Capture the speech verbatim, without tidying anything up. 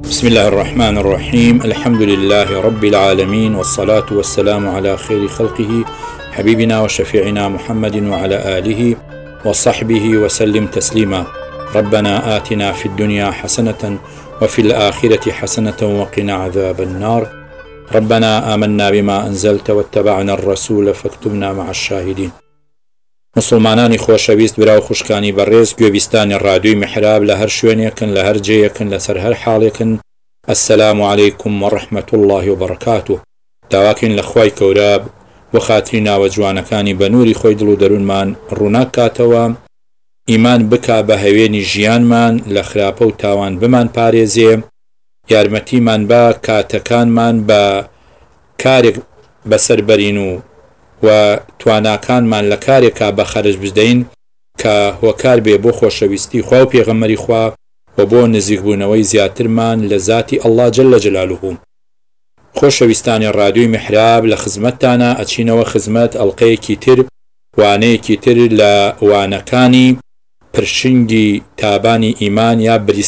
بسم الله الرحمن الرحيم. الحمد لله رب العالمين، والصلاة والسلام على خير خلقه حبيبنا وشفيعنا محمد وعلى آله وصحبه وسلم تسليما. ربنا آتنا في الدنيا حسنة وفي الآخرة حسنة وقنا عذاب النار. ربنا آمنا بما أنزلت واتبعنا الرسول فاكتبنا مع الشاهدين. مسلمانانی خۆشەویست براو خوشکانی بەڕێز گوێبیستانی ڕادیۆی میحراب لە هەر شوێنێکن لە هەر جێیەکن لەسەر هەر حاڵێکن، ئەسسەلامو عەلەیکوم وەڕەحمەتوڵڵاهی وبەڕەکاتوه. داواکەین لە خوای گەورە بۆ خاتری ناوە جوانەکانی بە نووری خۆی دڵ و دەروونمان ڕووناکاتەوە، ئیمان بکا بە هەوێنی ژیانمان، لە خراپە و تاوان بمان پارێزێ، یارمەتیمان بە کاتەکانمان بە کارێک بەسەر بەرین و و تواناکانمان لە کارێکا بە خەرج بدەین کە هۆکار بێ بۆ خۆشەویستی خوا و پێغەمبەری خوا و بۆ نزیکبوونەوەی زیاترمان لە ذاتی ئەڵڵا جەلە جەلالوهو. خۆشەویستانی ڕادیۆی میحراب لە خزمەتتانە ئەچینەوە خزمەت ئەڵقەیەکی تر، وانەیەکی تر لە وانەکانی پرشنگی تابانی ئیمان یا